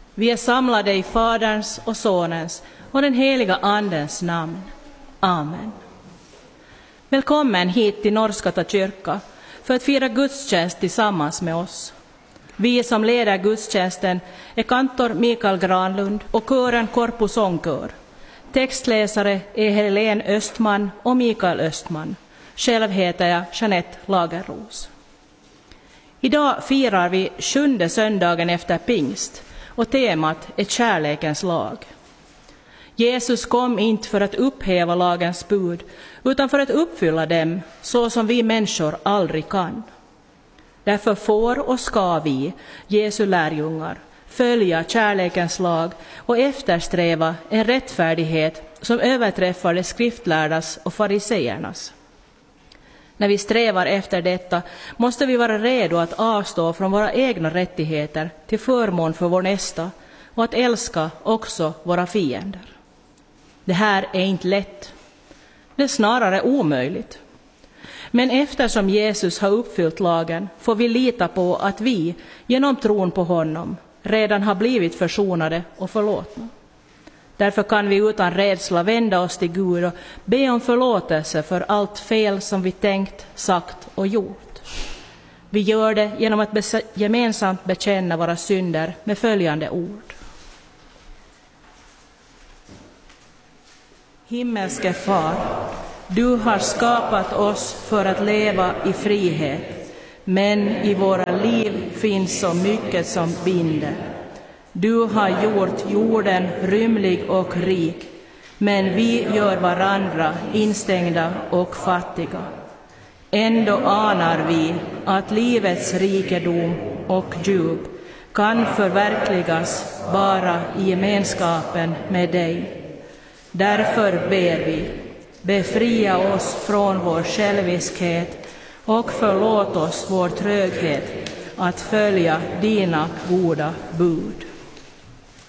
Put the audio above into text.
Vi är samlade i Faderns och Sonens och den heliga Andens namn. Amen. Välkommen hit till Norrskata kyrka för att fira gudstjänst tillsammans med oss. Vi som leder gudstjänsten är kantor Mikael Granlund och kören Korpo sångkör. Textläsare är Helene Östman och Mikael Östman. Själv heter jag Jeanette Lagerros. Idag firar vi 7:e söndagen efter pingst och temat är kärlekens lag. Jesus kom inte för att upphäva lagens bud utan för att uppfylla dem så som vi människor aldrig kan. Därför får och ska vi, Jesu lärjungar, följa kärlekens lag och eftersträva en rättfärdighet som överträffar de skriftlärdas och fariseernas. När vi strävar efter detta måste vi vara redo att avstå från våra egna rättigheter till förmån för vår nästa och att älska också våra fiender. Det här är inte lätt. Det är snarare omöjligt. Men eftersom Jesus har uppfyllt lagen får vi lita på att vi, genom tron på honom, redan har blivit försonade och förlåtna. Därför kan vi utan rädsla vända oss till Gud och be om förlåtelse för allt fel som vi tänkt, sagt och gjort. Vi gör det genom att gemensamt bekänna våra synder med följande ord. Himmelske Far, du har skapat oss för att leva i frihet, men i våra liv finns så mycket som binder. Du har gjort jorden rymlig och rik, men vi gör varandra instängda och fattiga. Ändå anar vi att livets rikedom och djup kan förverkligas bara i gemenskapen med dig. Därför ber vi, befria oss från vår själviskhet och förlåt oss vår tröghet att följa dina goda bud.